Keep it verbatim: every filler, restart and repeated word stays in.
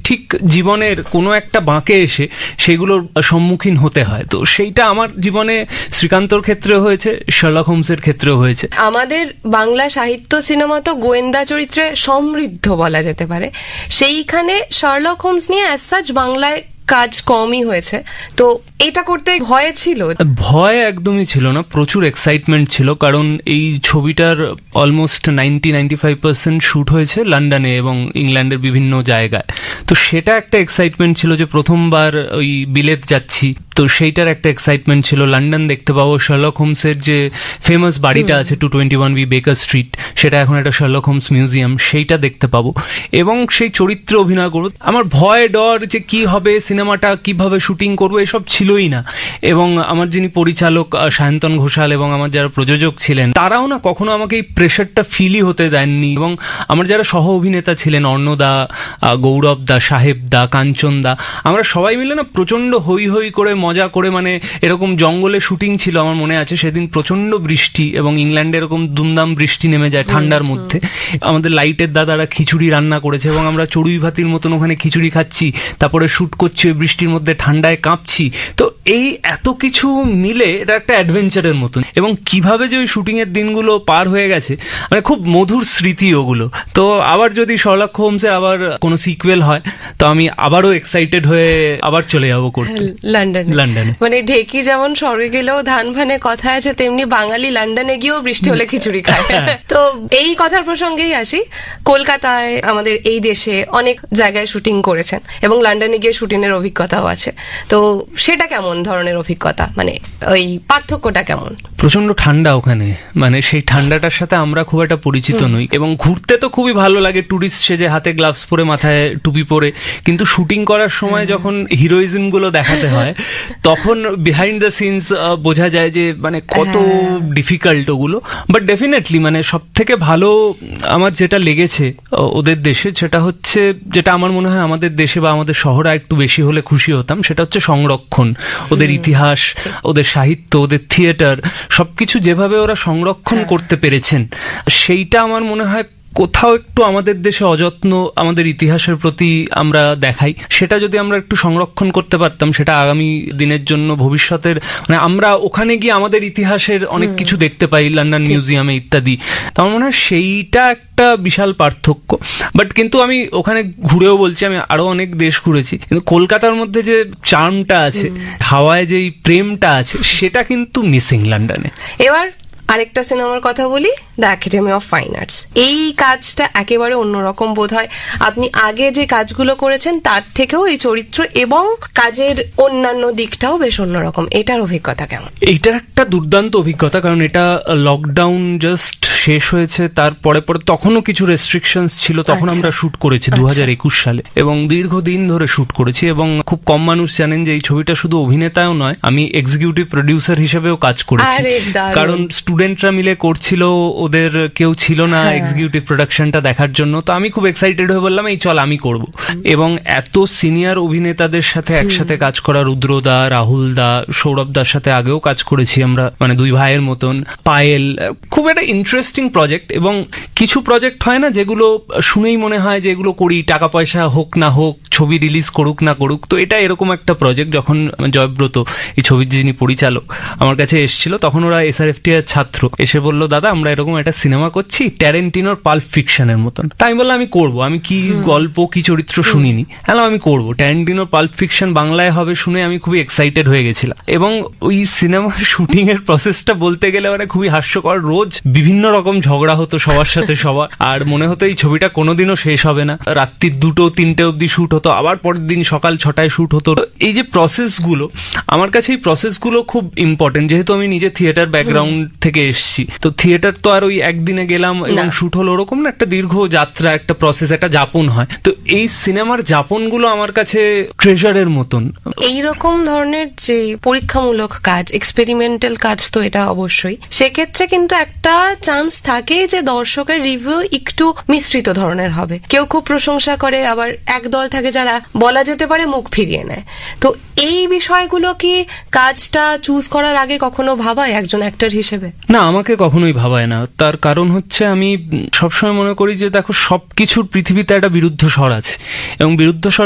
ঠিক জীবনের কোনো একটা বাঁকে এসে সেগুলোর সম্মুখীন হতে হয়। তো সেইটা আমার জীবনে শ্রীকান্তর ক্ষেত্রে হয়েছে, শার্লক হোমসের ক্ষেত্রেও হয়েছে। আমাদের বাংলা সাহিত্য সিনেমা তো গোয়েন্দা চরিত্রে সমৃদ্ধ বলা যেতে পারে, সেইখানে শার্লক হোমস নিয়ে অ্যাজ সাচ বাংলায় কাজ কমই হয়েছে, তো এটা করতে ভয় ছিল? ভয় একদমই ছিল না, প্রচুর এক্সাইটমেন্ট ছিল, কারণ এই ছবিটার almost ninety ninety five percent shoot হয়েছে লন্ডনে এবং ইংল্যান্ডের বিভিন্ন জায়গায়। তো সেটা একটা এক্সাইটমেন্ট ছিল যে প্রথমবার ওই বিলেত যাচ্ছি, তো সেইটার একটা এক্সাইটমেন্ট ছিল। লন্ডন দেখতে পাবো, শার্লক হোমসের যে ফেমাস বাড়িটা আছে টু টোয়েন্টি ওয়ান বি বেকার স্ট্রিট, সেটা এখন একটা শার্লক হোমস মিউজিয়াম, সেইটা দেখতে পাবো এবং সেই চরিত্রে অভিনয় করবো। আমার ভয় ডর যে কি হবে, সিনেমাটা কিভাবে শুটিং করবো, এসব ছিলই না। এবং আমার যিনি পরিচালক সায়ন্তন ঘোষাল এবং আমার যারা প্রযোজক ছিলেন, তারাও না কখনো আমাকে এই প্রেশারটা ফিলই হতে দেননি। এবং আমার যারা সহ অভিনেতা ছিলেন, অর্ণদা, গৌরব দা, সাহেব দা, কাঞ্চন দা, আমরা সবাই মিলে না প্রচন্ড হই হই করে মজা করে, মানে এরকম জঙ্গলে শুটিং ছিল। আমার মনে আছে সেদিন প্রচন্ড বৃষ্টি এবং ইংল্যান্ডে এরকম দুমদাম বৃষ্টি নেমে যায় ঠান্ডার মধ্যে। আমাদের লাইটের দাদারা খিচুড়ি রান্না করেছে এবং আমরা চড়ুই ভাতির মতন ওখানে খিচুড়ি খাচ্ছি, তারপরে শুট করছি ওই বৃষ্টির মধ্যে, ঠান্ডায় কাঁপছি। তো এই এত কিছু মিলে এটা একটা অ্যাডভেঞ্চারের মতন। এবং কিভাবে যে ওই শুটিং এর দিনগুলো পার হয়ে গেছে, মানে খুব মধুর স্মৃতি ওগুলো। তো আবার যদি শার্লক হোমসে আবার কোনো সিকুয়েল হয়, তো আমি আবারও এক্সাইটেড হয়ে আবার চলে যাবো করতে লন্ডনে। লন্ডনে মানে ঢেকি যেমন স্বর্গে গেলেও ধান ভানে কথা আছে, তেমনি বাঙালি লন্ডনে গিয়েও বৃষ্টি হলে খিচুড়ি খায়। তো এই কথার প্রসঙ্গেই আসি, কলকাতায় আমাদের এই দেশে অনেক জায়গায় শুটিং করেছেন এবং লন্ডনে গিয়ে শুটিং এর অভিজ্ঞতাও আছে। তো সেটা কেমন ধরনের অভিজ্ঞতা, মানে ওই পার্থক্যটা কেমন? প্রচন্ড ঠান্ডা ওখানে, মানে সেই ঠান্ডাটার সাথে আমরা খুব একটা পরিচিত নই। এবং ঘুরতে তো খুবই ভালো লাগে, টুরিস্ট সেজে, হাতে গ্লাভস পরে, মাথায় টুপি পরে, কিন্তু শুটিং করার সময় যখন হিরোইজম গুলো দেখাতে হয়, তখন বিহাইন্ড দ্য সিনস বোঝা যায় যে মানে কত ডিফিকাল্ট ওগুলো। বাট ডেফিনেটলি মানে সব থেকে ভালো আমার যেটা লেগেছে ওদের দেশে, সেটা হচ্ছে, যেটা আমার মনে হয় আমাদের দেশে বা আমাদের শহরে একটু বেশি হলে খুশি হতাম, সেটা হচ্ছে সংরক্ষণ। ওদের ইতিহাস, ওদের সাহিত্য, ওদের থিয়েটার, সবকিছু যেভাবে ওরা সংরক্ষণ করতে পেরেছেন, সেইটা আমার মনে হয় কোথাও একটু আমাদের দেশে অযত্ন আমাদের ইতিহাসের প্রতি আমরা দেখাই। সেটা যদি আমরা একটু সংরক্ষণ করতে পারতাম, সেটা আগামী দিনের জন্য, ভবিষ্যতের, মানে আমরা ওখানে গিয়ে আমাদের ইতিহাসের অনেক কিছু দেখতে পাই লন্ডন মিউজিয়ামে ইত্যাদি। তো আমার মনে হয় সেইটা একটা বিশাল পার্থক্য। বাট কিন্তু আমি ওখানে ঘুরেও বলছি, আমি আরো অনেক দেশ ঘুরেছি, কিন্তু কলকাতার মধ্যে যে চার্মটা আছে, হাওয়ায় যে প্রেমটা আছে, সেটা কিন্তু মিসিং লন্ডনে। এবার আরেকটা সিনেমার কথা বলি, the academy of fine arts. এই কাজটা একেবারে অন্যরকম বোধ হয়। আপনি আগে যে কাজগুলো করেছেন তার থেকেও এই চরিত্র এবং কাজের অন্যান্য দিকটাও বেশ অন্যরকম। এটার অভিজ্ঞতা কেমন? এইটার একটা দুর্দান্ত অভিজ্ঞতা, কারণ এটা লকডাউন জাস্ট শেষ হয়েছে, তারপরে পরে তখনও কিছু রেস্ট্রিকশনস ছিল, তখন আমরা শুট করেছি দু হাজার একুশ সালে এবং দীর্ঘদিন ধরে শুট করেছি। এবং খুব কম মানুষ জানেন যে এই ছবিটা শুধু অভিনেতাও নয়, আমি এক্সিকিউটিভ প্রডিউসার হিসেবেও কাজ করেছি। কারণ স্টুডেন্টরা মিলে করছিল, ওদের কেউ ছিল না এক্সিকিউটিভ প্রোডাকশনটা দেখার জন্য। তো আমি খুব এক্সাইটেড হয়ে বললাম, এই চল আমি করব। এবং এত সিনিয়র অভিনেতাদের সাথে একসাথে কাজ করা, রুদ্রদা, রাহুল দা, সৌরভ দার সাথে আগেও কাজ করেছি আমরা, মানে দুই ভাইয়ের মতন। পায়েল, খুব একটা ইন্টারেস্টিং প্রজেক্ট। এবং কিছু প্রজেক্ট হয় না যেগুলো শুনেই মনে হয় যে এগুলো করি, টাকা পয়সা হোক না হোক, ছবি রিলিজ করুক না করুক। তো এটা এরকম একটা প্রজেক্ট। যখন জয়ব্রত, এই ছবির যিনি পরিচালক, আমার কাছে এসেছিল, তখন ওরা এসআরএফটি এর ছাত্র, এসে বললো, দাদা আমরা এরকম একটা সিনেমা করছি ট্যারেন্টিনোর পাল্প ফিকশনের মতন। তাই আমি বললাম আমি করবো, আমি কি গল্প কি চরিত্র শুনিনি, হ্যাঁ আমি করবো। ট্যারেন্টিনোর পাল্প ফিকশন বাংলায় হবে শুনে আমি খুবই এক্সাইটেড হয়ে গেছিলাম। এবং ওই সিনেমার শুটিং এর প্রসেসটা বলতে গেলে মানে খুবই হাস্যকর। রোজ বিভিন্ন রকম ঝগড়া হতো সবার সাথে সবার, আর মনে হতো এই ছবিটা কোনোদিনও শেষ হবে না। রাত্রির দুটো তিনটে অব্দি শুট হতো, আবার পরের দিন সকাল ছটায় শুট হতো। এই যে প্রসেসগুলো, আমার কাছে এই প্রসেসগুলো খুব ইম্পর্টেন্ট। যেহেতু আমি নিজে থিয়েটার ব্যাকগ্রাউন্ড থেকে এসছি, তো থিয়েটার তো আর ওই একদিনে গেলাম এবং শুট হলো ওরকম না, একটা দীর্ঘ যাত্রা, একটা প্রসেস, একটা যাপন হয়। তো এই সিনেমার যাপনগুলো আমার কাছে ট্রেজারের মতন। এইরকম ধরনের যে পরীক্ষামূলক কাজ, এক্সপেরিমেন্টাল কাজ, তো এটা অবশ্যই সেক্ষেত্রে কিন্তু একটা চান্স থাকে যে দর্শকের রিভিউ একটু মিশ্রিত ধরনের হবে। কেউ খুব প্রশংসা করে, আবার একদল থাকে যারা বলা যেতে পারে মুখ ফিরিয়ে নেয়। তো এই বিষয়গুলো কি কাজটা চুজ করার আগে কখনো ভাবায় একজন অ্যাক্টর হিসেবে? না, আমাকে কখনোই ভাবায় না। তার কারণ হচ্ছে আমি সবসময় মনে করি যে দেখো, সবকিছুর পৃথিবীতে একটা বিরুদ্ধ স্বর আছে এবং বিরুদ্ধ স্বর